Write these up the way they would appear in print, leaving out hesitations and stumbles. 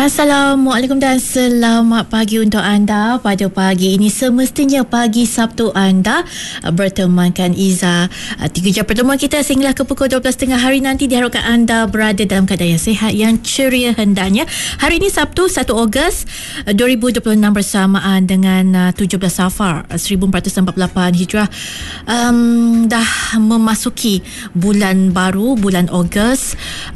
Assalamualaikum dan selamat pagi untuk anda. Pada pagi ini semestinya pagi Sabtu anda bertemankan Iza. 3 jam pertemuan kita sehinggalah ke pukul 12.30 hari nanti diharapkan anda berada dalam keadaan yang sihat, yang ceria hendaknya. Hari ini Sabtu 1 Ogos 2026 bersamaan dengan 17 Safar 1448 Hijrah. Dah memasuki bulan baru, bulan Ogos.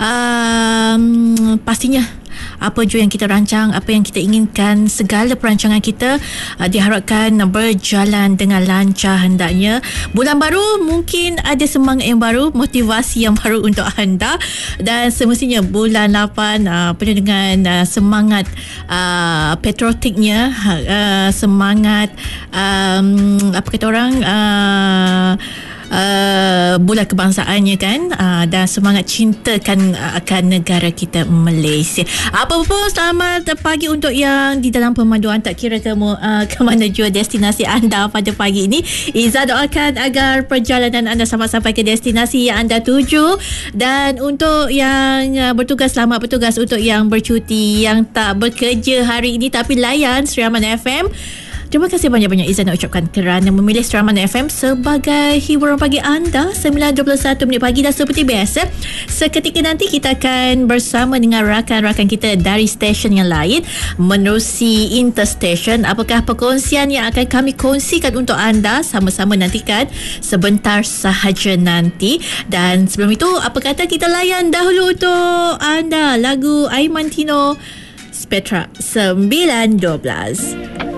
Pastinya apa jua yang kita rancang, apa yang kita inginkan, segala perancangan kita diharapkan berjalan dengan lancar hendaknya. Bulan baru mungkin ada semangat yang baru, motivasi yang baru untuk anda, dan semestinya bulan 8 penuh dengan semangat patriotiknya, semangat apa kata orang, bulan kebangsaannya kan, dan semangat cintakan akan negara kita Malaysia. Apa-apa, selamat pagi untuk yang di dalam pemanduan, tak kira ke mana jua destinasi anda pada pagi ini. Iza doakan agar perjalanan anda sampai ke destinasi yang anda tuju, dan untuk yang bertugas, selamat bertugas. Untuk yang bercuti, yang tak bekerja hari ini tapi layan Seraman FM, terima kasih banyak-banyak Iza nak ucapkan kerana memilih Seraman FM sebagai hiburan pagi anda. 9.21 minit pagi, dan seperti biasa seketika nanti kita akan bersama dengan rakan-rakan kita dari stesen yang lain menerusi interstation. Apakah perkongsian yang akan kami kongsikan untuk anda? Sama-sama nantikan sebentar sahaja nanti. Dan sebelum itu, apa kata kita layan dahulu untuk anda lagu Aiman Tino, Spectra 912.